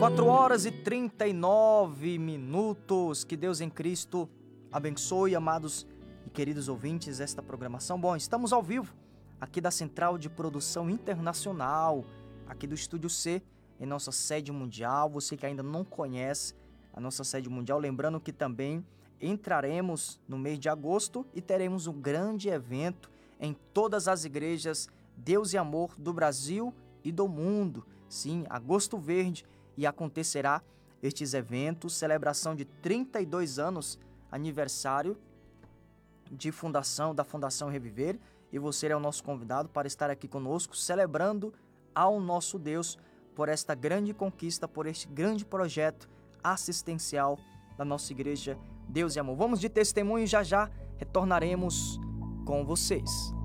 4h39. Que Deus em Cristo abençoe, amados e queridos ouvintes, esta programação. Bom, estamos ao vivo aqui da Central de Produção Internacional, aqui do Estúdio C, em nossa sede mundial. Você que ainda não conhece a nossa sede mundial, lembrando que também entraremos no mês de agosto e teremos um grande evento em todas as igrejas Deus e Amor do Brasil e do mundo. Sim, Agosto Verde, e acontecerá estes eventos, celebração de 32 anos, aniversário da Fundação Reviver, e você é o nosso convidado para estar aqui conosco, celebrando ao nosso Deus por esta grande conquista, por este grande projeto assistencial da nossa igreja Deus e Amor. Vamos de testemunho, já retornaremos com vocês.